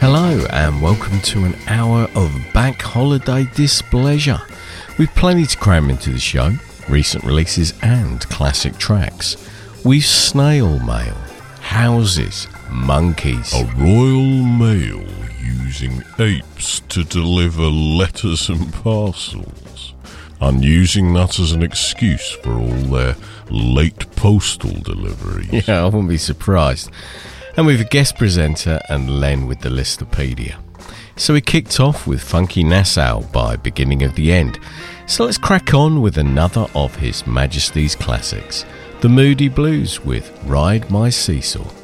Hello and welcome to an hour of bank holiday displeasure. We've plenty to cram into the show, recent releases and classic tracks. We've snail mail, houses, monkeys. A Royal Mail using apes to deliver letters and parcels, and using that as an excuse for all their late postal deliveries. Yeah, I wouldn't be surprised. And we've a guest presenter and Len with the Listopedia. So we kicked off with Funky Nassau by Beginning of the End. So let's crack on with another of His Majesty's classics, The Moody Blues with Ride My Seesaw.